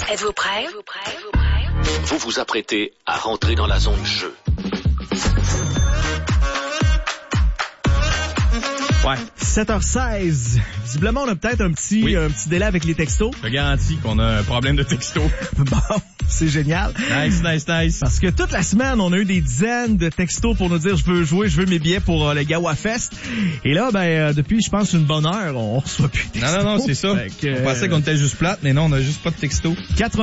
Êtes-vous prêt? Vous vous apprêtez à rentrer dans la zone jeu. Ouais. 7h16. Visiblement, on a peut-être un petit délai avec les textos. Je te garantis qu'on a un problème de texto. Bon, c'est génial. Nice. Parce que toute la semaine, on a eu des dizaines de textos pour nous dire je veux jouer, je veux mes billets pour le Gawa Fest. Et là, depuis, je pense, une bonne heure, on reçoit plus de textos. Non, c'est ça. On pensait qu'on était juste plate, mais non, on a juste pas de texto.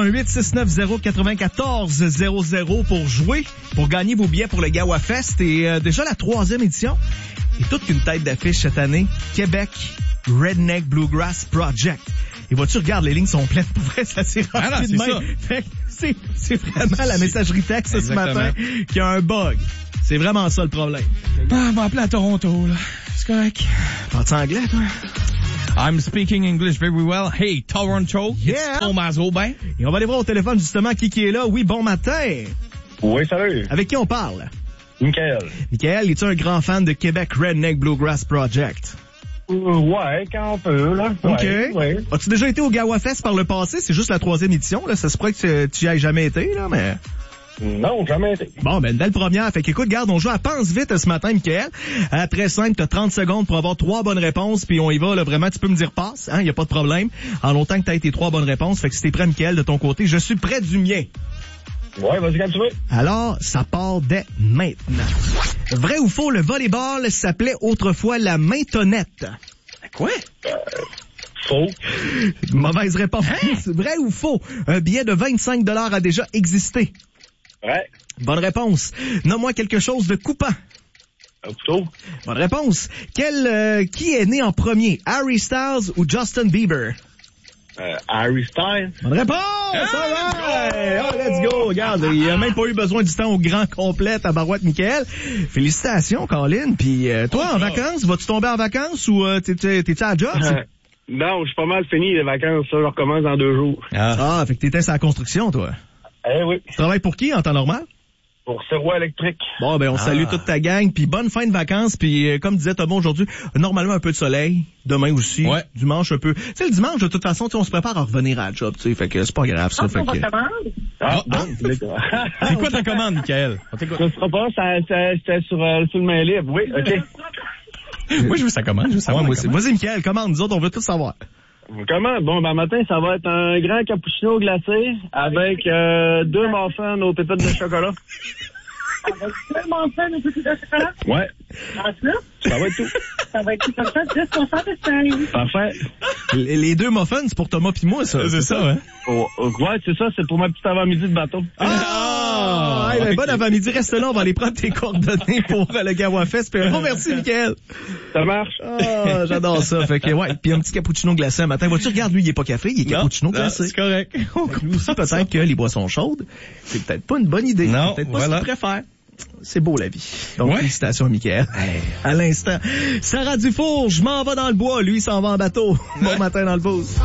88-690-9400 pour jouer, pour gagner vos billets pour le Gawa Fest. Et déjà la 3e édition. Et toute une tête d'affiche cette année, Québec Redneck Bluegrass Project. Et vois-tu, regarde, les lignes sont pleines. Pour vrai, ça s'est rempli de main. C'est vraiment la messagerie texte Exactement. Ce matin qui a un bug. C'est vraiment ça le problème. On va appeler à Toronto, là. C'est correct. Parles-tu anglais, toi? I'm speaking English very well. Hey, Toronto. Yeah. It's Thomas Aubin. Et on va aller voir au téléphone justement qui est là. Oui, bon matin. Oui, salut. Avec qui on parle? Michael. Michael, es-tu un grand fan de Québec Redneck Bluegrass Project? Ouais, quand on peut, là. OK. Ouais. As-tu déjà été au Gawa Fest par le passé? C'est juste la 3e édition, là. Ça se pourrait que tu y aies jamais été, là, mais... Non, jamais été. Bon, une belle première. Fait qu'écoute, garde, on joue à Pense vite ce matin, Michael. Très simple, t'as 30 secondes pour avoir 3 bonnes réponses, puis on y va, là, vraiment, tu peux me dire passe, hein, y a pas de problème. En longtemps que t'as été 3 bonnes réponses, fait que si t'es prêt, Michael, de ton côté, je suis près du mien. Ouais, vas-y quand tu veux. Alors, ça part dès maintenant. Vrai ou faux, le volleyball s'appelait autrefois la maintonnette? Quoi? Faux. Mauvaise réponse. Vrai ou faux, un billet de 25 $ a déjà existé? Ouais. Bonne réponse. Nomme-moi quelque chose de coupant. Un couteau. Bonne réponse. Qui est né en premier, Harry Styles ou Justin Bieber? Harry Styles. Bonne réponse! Let's go! Regarde, il a même pas eu besoin du temps au grand complet à Barouette Michael. Félicitations, Colin. Puis toi, en vacances, vas-tu tomber en vacances ou t'es-tu à la job? Non, je suis pas mal fini les vacances. Ça, je recommence dans 2 jours. Fait que t'étais sur la construction, toi. Eh oui. Tu travailles pour qui en temps normal? Pour Serrois électrique. Bon, on salue toute ta gang, puis bonne fin de vacances, puis comme disait Thomas aujourd'hui, normalement un peu de soleil, demain aussi, ouais. Dimanche un peu. Tu sais, le dimanche, de toute façon, on se prépare à revenir à la job, tu sais, fait que c'est pas grave, ça. Fait que... C'est quoi ta commande, Michael? Ça sera pas, c'était sur le main libre, oui, OK. Moi, je veux sa commande, Vas-y, Michael, commande, nous autres, on veut tout savoir. Comment? Bon, matin, ça va être un grand cappuccino glacé avec 2 muffins aux pépites de chocolat. Avec 2 muffins aux pépites de chocolat? Ouais. Ensuite? Ça va être tout. Ça va être tout comme ça, 10% de salut. Parfait. Les 2 muffins, c'est pour Thomas pis moi, ça. C'est ça, hein? Ouais, c'est ça, c'est pour ma petite avant-midi de bateau. Bon avant-midi, reste là, on va aller prendre tes coordonnées pour le Gawa Fest. Puis merci, Michael. Ça marche. J'adore ça. Fait que, puis un petit cappuccino glacé un matin. Vois-tu, regarde, lui, il est pas café, il est cappuccino glacé. C'est correct. Lui aussi, peut-être que les boissons chaudes, c'est peut-être pas une bonne idée. Non, peut-être pas ce qu'il préfère. C'est beau, la vie. Donc, félicitations, Michael. À l'instant. Sarah Dufour, je m'en vais dans le bois. Lui, il s'en va en bateau. Bon matin dans le pause.